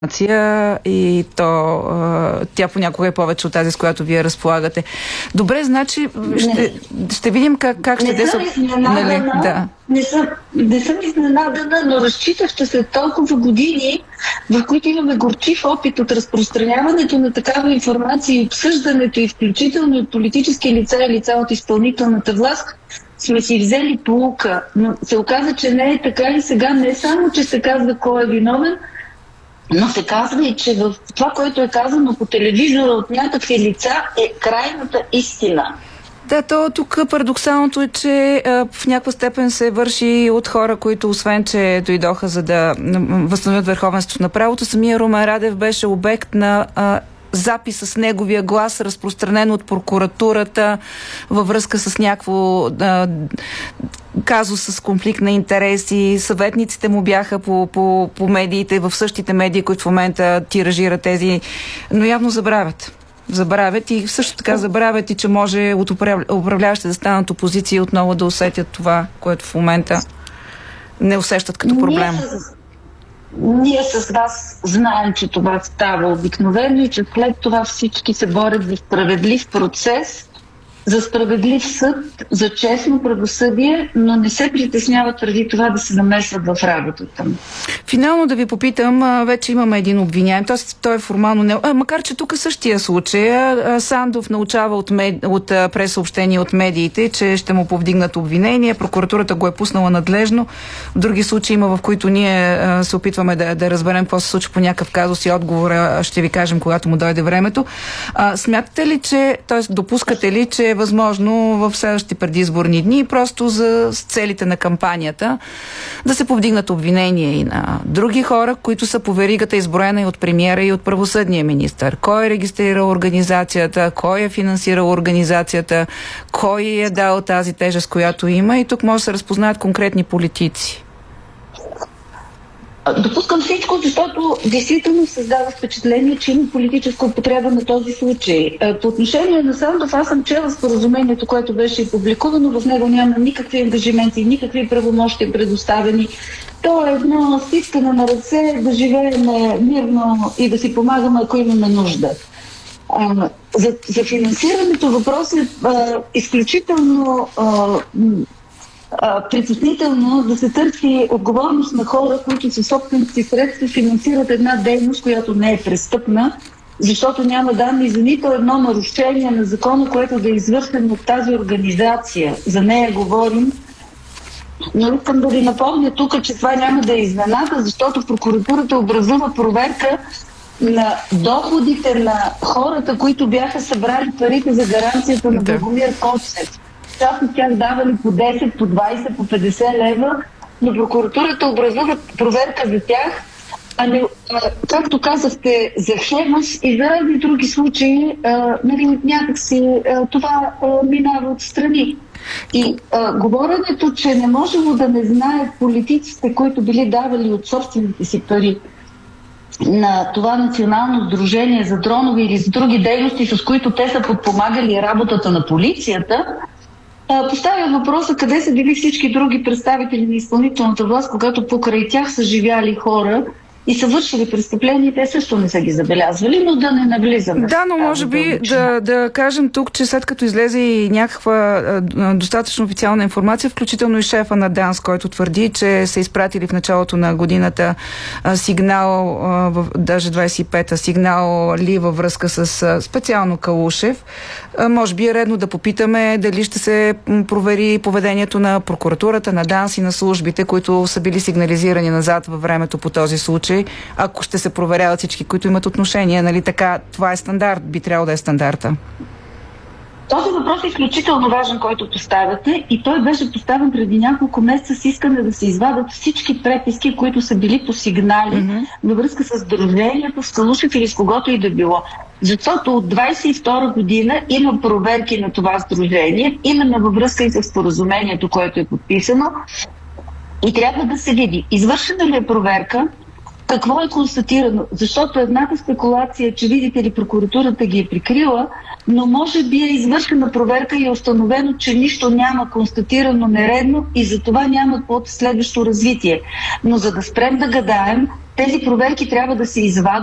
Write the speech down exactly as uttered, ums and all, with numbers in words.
и то а, тя понякога е повече от тази, с която вие разполагате. Добре, значи ще, ще видим как, как ще действа. Не съм изненадана, нали? да. не, съм, не съм изненадана, но разчитах, че след толкова години, в които имаме горчив опит от разпространяването на такава информация и обсъждането, и включително от политически лица и лица от изпълнителната власт, сме си взели поука. Но се оказа, че не е така и сега не само, че се казва кой е виновен, но се казва и, че в това, което е казано по телевизора от някакви лица, е крайната истина. Да, то тук парадоксалното е, че а, в някаква степен се върши от хора, които освен, че дойдоха за да възстановят върховенството на правото, самия Румен Радев беше обект на а, запис с неговия глас, разпространен от прокуратурата във връзка с някакво а, казус с конфликт на интереси. Съветниците му бяха по, по, по медиите, в същите медии, които в момента тиражират тези, но явно забравят. Забравят и също така забравят и, че може от управляващите да станат опозиция и отново да усетят това, което в момента не усещат като проблем. Ние с, ние с вас знаем, че това става обикновено и че след това всички се борят за справедлив процес, за справедлив съд, за честно правосъдие, но не се притесняват преди това да се намесват в работата. Финално да ви попитам, вече имаме един обвиняем, т.е. той е формално не... А, макар че тук същия случай, а, Сандов научава от, мед... от пресъобщения от медиите, че ще му повдигнат обвинение, прокуратурата го е пуснала надлежно. В други случаи има, в които ние а, се опитваме да, да разберем какво се случва по някакъв казус и отговора ще ви кажем, когато му дойде времето. А, смятате ли, че, т.е. допускате ли, че е възможно в следващите предизборни дни, просто за целите на кампанията, да се повдигнат обвинения и на други хора, които са по веригата, изброена и от премиера, и от правосъдния министър? Кой е регистрирал организацията, кой е финансирал организацията, кой е дал тази тежест, която има, и тук може да се разпознаят конкретни политици. Допускам всичко, защото действително създава впечатление, че има политическа употреба на този случай. По отношение на Сандов, аз съм чела споразумението, което беше публикувано. В него няма никакви ангажименти, никакви правомощи предоставени. То е едно стискане на ръце да живеем мирно и да си помагаме, ако имаме нужда. А, за, за финансирането въпрос е а, изключително а, притеснително да се търси отговорност на хора, които със собствените средства финансират една дейност, която не е престъпна, защото няма данни за нито едно нарушение на закона, което да е извършено от тази организация. За нея говорим. Но искам да ви напомня тук, че това няма да е изненада, защото прокуратурата образува проверка на доходите на хората, които бяха събрали парите за гаранцията на Богомир Коцев. Част от тях давали по десет, по двайсет, по петдесет лева, но прокуратурата образува проверка за тях, а не, а, както казахте, за Хемус и за разни други случаи, а, нали, някакси а, това а, минава отстрани. И а, говоренето, че не можело да не знаят политиците, които били давали от собствените си пари на това национално сдружение за дронове или за други дейности, с които те са подпомагали работата на полицията, поставя въпроса къде са били всички други представители на изпълнителната власт, когато покрай тях са живяли хора и са вършили престъпления, те също не са ги забелязвали, но да не навлизаме. Да, но може би да, да кажем тук, че след като излезе и някаква а, достатъчно официална информация, включително и шефа на ДАНС, който твърди, че са изпратили в началото на годината а, сигнал, а, в, даже двайсет и пета, сигнал ли във връзка с а, специално Калушев, а, може би е редно да попитаме дали ще се провери поведението на прокуратурата, на ДАНС и на службите, които са били сигнализирани назад във времето по този случай, ако ще се проверяват всички, които имат отношение, нали така, това е стандарт, би трябвало да е стандарта. Този въпрос е изключително важен, който поставяте, и той беше поставен преди няколко месеца с искане да се извадят всички преписки, които са били по сигнали mm-hmm. във връзка с дружението, с Калушев или с когото и да било. Защото от двайсет и втора година има проверки на това сдружение, именно във връзка и с споразумението, което е подписано, и трябва да се види извършена ли е проверка, Какво е констатирано? Защото едната спекулация е, че видите ли прокуратурата ги е прикрила, но може би е извършена проверка и е установено, че нищо няма констатирано нередно и за това няма под следващо развитие. Но за да спрем да гадаем, тези проверки трябва да се извадят